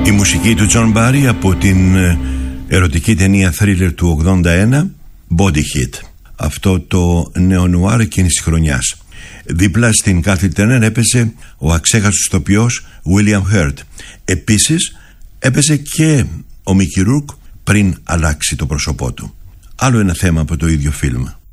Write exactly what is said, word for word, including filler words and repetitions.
Η μουσική του John Barry από την ερωτική ταινία thriller του ογδόντα ένα, Body Hit. Αυτό το νεονουάρ εκείνης της χρονιάς. Δίπλα στην Kathleen Turner έπαιζε ο αξέχαστος ηθοποιός William Hurt. Επίσης έπαιζε και ο Mickey Rourke πριν αλλάξει το πρόσωπό του. Άλλο ένα θέμα από το ίδιο φιλμ.